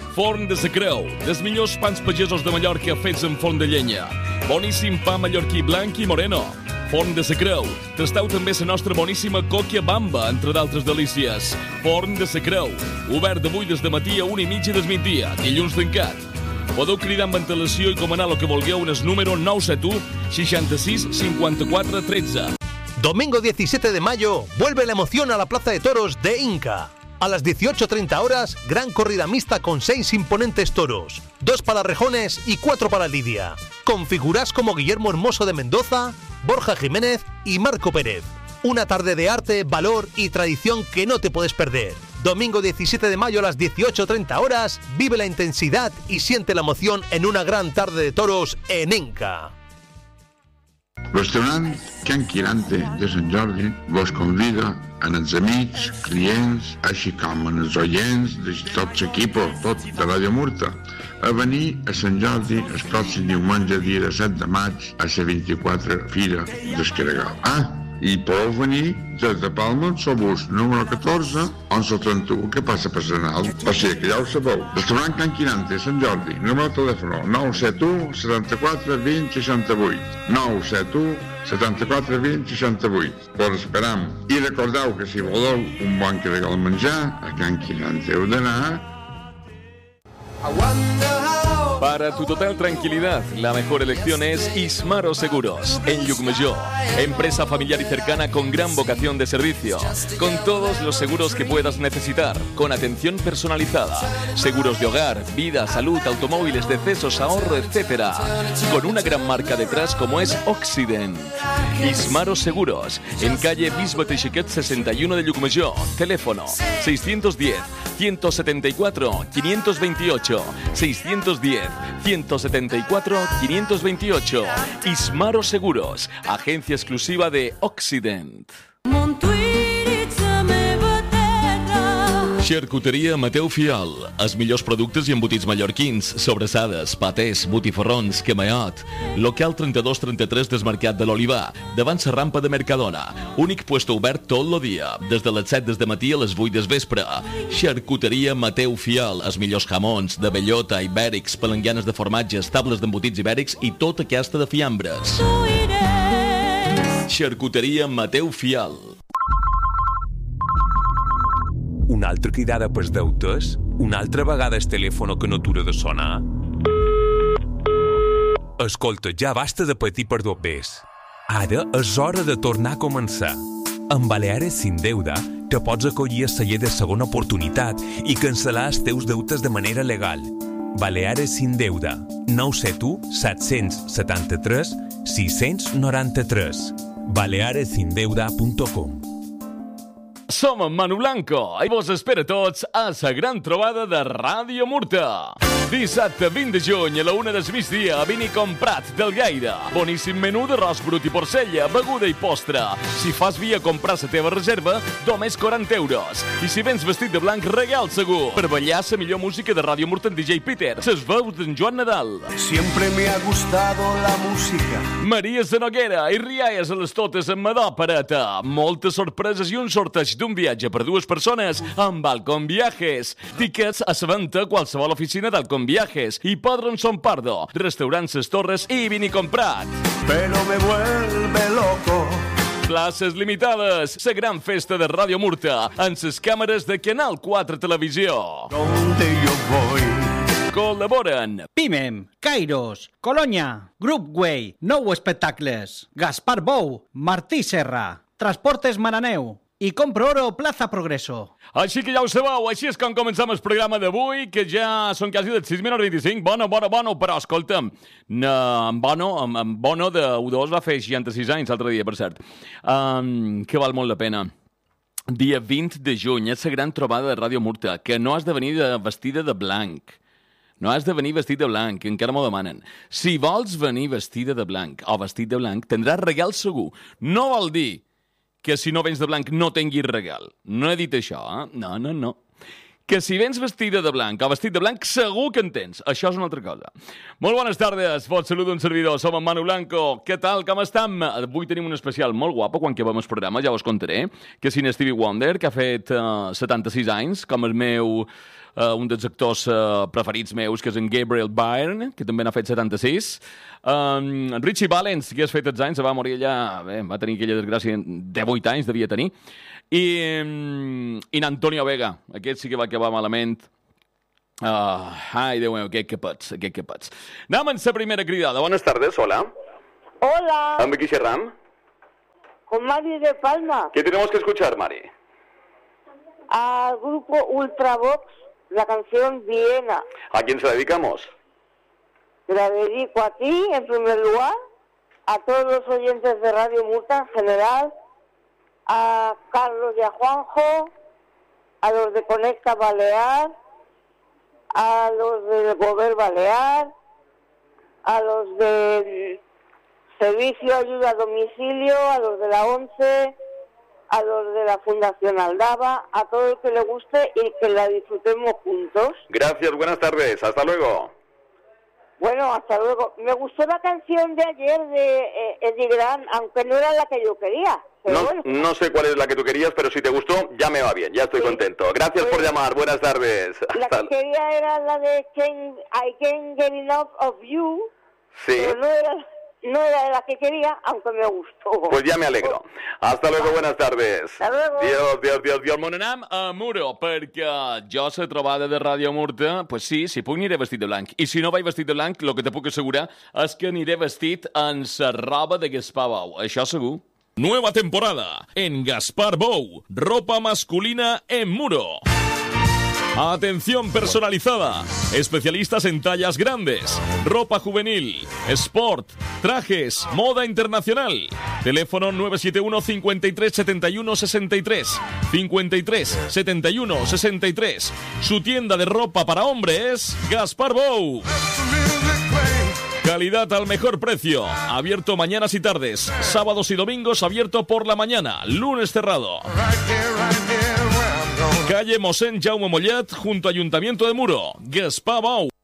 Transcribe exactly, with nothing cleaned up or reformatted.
Forn de sa Creu, dels millors pans pagesos de Mallorca fets en forn de llenya. Boníssim pa mallorquí blanc i moreno. Forn de sa Creu. Tasteu també la nostra boníssima còquia bamba, entre d'altres delícies. Forn de sa Creu. Obert d'avui des de matí a una i mitja del migdia, dilluns tancat. Podeu cridar amb antelació i comanar el que vulgueu en el número nou set u, seixanta-sis, cinquanta-quatre, tretze. Domingo diecisiete de mayo, vuelve la emoción a la Plaza de Toros de Inca. A las dieciocho treinta horas, gran corrida mixta con seis imponentes toros, dos para Rejones y cuatro para Lidia, con figuras como Guillermo Hermoso de Mendoza, Borja Jiménez y Marco Pérez. Una tarde de arte, valor y tradición que no te puedes perder. Domingo diecisiete de mayo a las dieciocho treinta horas, vive la intensidad y siente la emoción en una gran tarde de toros en Inca. Restaurant Can Quirante de Sant Jordi vos convida en els amics, clients, així com en els oients de tot l'equip, tot de Ràdio Murta, a venir a Sant Jordi el pròxim diumenge, dia set de maig, a la vint-i-quatre Fira d'Escaragal. Ah, i podeu venir des de Palma, al bus número catorze, onze trenta-u, que passa per Senal. O sigui que ja ho sabeu. Restaurant Can Quirante, Sant Jordi, número de telèfon nou set u, setanta-quatre, vint, seixanta-vuit. nou set u, setanta-quatre, vint, seixanta-vuit. Us esperam. I recordeu que si voleu un bon carregar al menjar, a Can Quirante heu d'anar. Para tu total tranquilidad, la mejor elección es Ismaro Seguros, en Llucmajor. Empresa familiar y cercana con gran vocación de servicio. Con todos los seguros que puedas necesitar, con atención personalizada. Seguros de hogar, vida, salud, automóviles, decesos, ahorro, etcétera. Con una gran marca detrás como es Occident. Ismaro Seguros, en calle Bisbe Teixequet sesenta y uno de Llucmajor. Teléfono seiscientos diez, ciento setenta y cuatro, quinientos veintiocho. seiscientos diez, ciento setenta y cuatro, quinientos veintiocho. Ismaro Seguros, agencia exclusiva de Occident. Xarcuteria Mateu Fial. Els millors productes i embotits mallorquins, sobrassades, patés, botifarrons, quemaiot. Local trenta-dos trenta-tres Desmarcat de l'Olivar, davant la rampa de Mercadona. Únic puesto obert tot el dia, des de les set des de matí a les vuit des vespre. Xarcuteria Mateu Fial. Els millors jamons, de bellota, ibèrics, palanganes de formatges, tables d'embotits ibèrics i tota aquesta de fiambres. Xarcuteria Mateu Fial. Una altra cridada pels deutes? Una altra vegada el telèfon que no atura de sonar? Escolta, ja basta de patir per dobbers. Ara és hora de tornar a començar. Amb Baleares Sin Deuda te pots acollir a celler de segona oportunitat i cancel·lar els teus deutes de manera legal. Baleares Sin Deuda, nou set u, set setanta-tres, sis noranta-tres. baleares sin deuda punt com. Som en Manu Blanco i vos espera tots a la gran trobada de Ràdio Murta. Dissabte vint de juny a la una del migdia a Vini Comprat del Gaire. Boníssim menú d'arròs brut i porcella, beguda i postre. Si fas via comprar la teva reserva, només quaranta euros. I si vens vestit de blanc, regal segur. Per ballar la millor música de Ràdio Murta en D J Peter. Ses veus d'en Joan Nadal. Siempre me ha gustado la música. Maria Zanoguera i rialles a les totes amb Madó Pareta. Moltes sorpreses i un sorteig d'un viatge per dues persones amb Balcón Viajes. Tickets a la venda a qualsevol oficina d'Alcón Viajes. Hipòdrom Son Pardo, Restaurant Ses Torres i Vini Comprat. Pero me vuelve loco. Places limitades. La gran festa de Ràdio Murta en ses càmeres de Canal quatre Televisió. Donde yo voy. Col·laboren Pimem, Kairos, Colonia, Groupway, Nou Espectacles, Gaspar Bou, Martí Serra, Transportes Maraneu i Compro Oro Plaza Progreso. Així que ja ho sabeu, així és com començam el programa d'avui, que ja són quasi de sis minuts vint-i-cinc. Bono, bono, bono, però escolta'm, en Bono, en Bono de U dos va fer seixanta-sis anys l'altre dia, per cert, um, que val molt la pena. Dia vint de juny, és la gran trobada de Ràdio Murta, que no has de venir de vestida de blanc. No has de venir vestit de blanc, encara m'ho demanen. Si vols venir vestida de blanc o vestit de blanc, tindràs regal segur. No vol dir que si no vens de blanc no tinguis regal. No he dit això, eh? No, no, no. Que si vens vestida de blanc o vestit de blanc, segur que en tens. Això és una altra cosa. Molt bones tardes, vos saludo un servidor, som en Manu Blanco. Què tal, com estem? Avui tenim un especial molt guapo quan acabem el programa, ja us contaré, que si en Stevie Wonder, que ha fet uh, setanta-sis anys, com el meu uh, un dels actors uh, preferits meus, que és en Gabriel Byrne, que també n'ha fet setanta-sis. Um, Richie Valens, que has fet els anys, va morir allà, bé, va tenir aquella desgràcia, divuit anys devia tenir. I, um, i n'Antonio Vega, aquest sí que va acabar malament. Uh, ai, Déu meu, aquest que pots, aquest que pots. Anem amb la primera cridada. Buenas tardes, hola. Hola. ¿Amb qui xerram? Con Mari de Palma. ¿Qué tenemos que escuchar, Mari? Al grupo Ultravox, la canción Viena. ¿A quién se la dedicamos? Te la dedico a ti, en primer lugar, a todos los oyentes de Radio Murta en general, a Carlos y a Juanjo, a los de Conecta Balear, a los del Gober Balear, a los del Servicio Ayuda a Domicilio, a los de la ONCE, a los de la Fundación Aldaba, a todo el que le guste y que la disfrutemos juntos. Gracias, buenas tardes, hasta luego. Bueno, hasta luego. Me gustó la canción de ayer de eh, Eddie Grant, aunque no era la que yo quería. Pero No, bueno. no sé cuál es la que tú querías, pero si te gustó, ya me va bien, ya estoy Sí. contento. Gracias Pues- por llamar, buenas tardes. La Hasta- que quería era la de Can't- I Can't Get Enough of You, Sí, pero no era, no era la que quería, aunque me gustó. pues ya me alegro. Hasta luego, buenas tardes. Hasta luego. Dios, Dios, Dios, Dios. Me n'anem a Muro, perquè jo la trobada de Ràdio Murta, pues sí, si puc aniré vestit de blanc. I si no vaig vestit de blanc, el que te puc assegurar és que aniré vestit en la roba de Gaspar Bou. Això segur. Nueva temporada en Gaspar Bou. Ropa masculina en Muro. Atención personalizada. Especialistas en tallas grandes. Ropa juvenil. Sport. Trajes. Moda internacional. Teléfono nueve siete uno, cincuenta y tres, setenta y uno, sesenta y tres. cincuenta y tres, setenta y uno, sesenta y tres. Su tienda de ropa para hombres, Gaspar Bou. Calidad al mejor precio. Abierto mañanas y tardes. Sábados y domingos abierto por la mañana. Lunes cerrado. Calle Mosén Jaume Mollet, junto a Ayuntamiento de Muro. Gaspar Bou.